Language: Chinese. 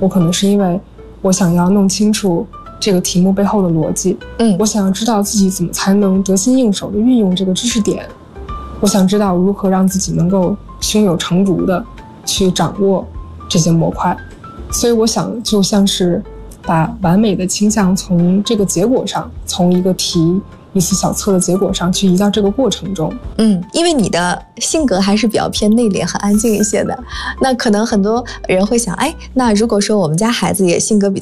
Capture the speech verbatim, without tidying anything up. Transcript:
我可能是因为我想要弄清楚这个题目背后的逻辑， 嗯， 我想要知道自己怎么才能得心应手的运用这个知识点，我想知道如何让自己能够胸有成竹的去掌握这些模块。所以我想就像是把完美的倾向从这个结果上，从一个题一次小测的结果上去移到这个过程中。 嗯，因为你的性格还是比较偏内敛和安静一些的，那可能很多人会想，哎，那如果说我们家孩子也性格比